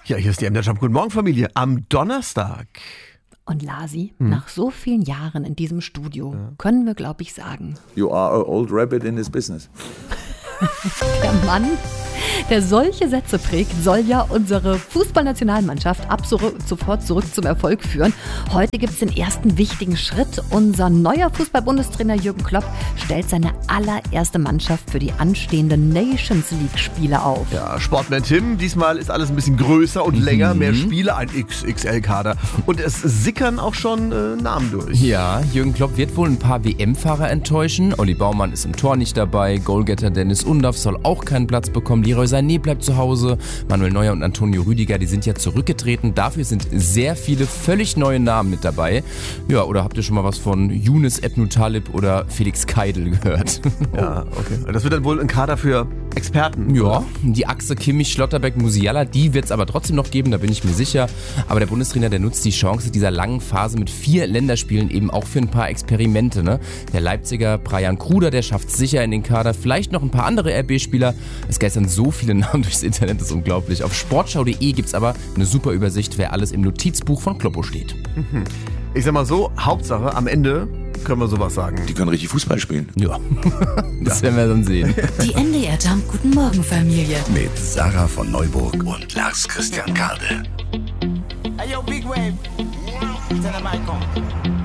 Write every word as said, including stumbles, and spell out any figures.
Ja, hier ist die M D R Jump. Guten Morgen, Familie. Am Donnerstag. Und Lasi, Hm. nach so vielen Jahren in diesem Studio ja. können wir, glaube ich, sagen: You are an old rabbit in this business. Der Mann, der solche Sätze prägt, soll ja unsere Fußballnationalmannschaft ab sofort zurück zum Erfolg führen. Heute gibt es den ersten wichtigen Schritt. Unser neuer Fußball-Bundestrainer Jürgen Klopp stellt seine allererste Mannschaft für die anstehenden Nations League-Spiele auf. Ja, Sportman Tim, diesmal ist alles ein bisschen größer und länger, mehr Spiele, ein X X L-Kader. Und es sickern auch schon äh, Namen durch. Ja, Jürgen Klopp wird wohl ein paar W M-Fahrer enttäuschen. Olli Baumann ist im Tor nicht dabei. Goalgetter Dennis Undaff soll auch keinen Platz bekommen. Leroy Sané bleibt zu Hause. Manuel Neuer und Antonio Rüdiger, die sind ja zurückgetreten. Dafür sind sehr viele völlig neue Namen mit dabei. Ja, oder habt ihr schon mal was von Younes Ebnou Talib oder Felix Keidel gehört? Ja, okay. Das wird dann wohl ein Kader für Experten. Ja, die Achse Kimmich, Schlotterbeck, Musiala, die wird es aber trotzdem noch geben, da bin ich mir sicher. Aber der Bundestrainer, der nutzt die Chance dieser langen Phase mit vier Länderspielen eben auch für ein paar Experimente. Ne? Der Leipziger Brian Kruder, der schafft es sicher in den Kader. Vielleicht noch ein paar andere R B-Spieler. Es geistern so viele Namen durchs Internet, das ist unglaublich. Auf sportschau punkt de gibt es aber eine super Übersicht, wer alles im Notizbuch von Kloppo steht. Mhm. Ich sag mal so, Hauptsache am Ende können wir sowas sagen. Die können richtig Fußball spielen. Ja, das werden wir dann sehen. Die M D R Jump Guten Morgen Familie. Mit Sarah von Neuburg und Lars Christian Kade. Hey yo, Big Wave. Tell them I come.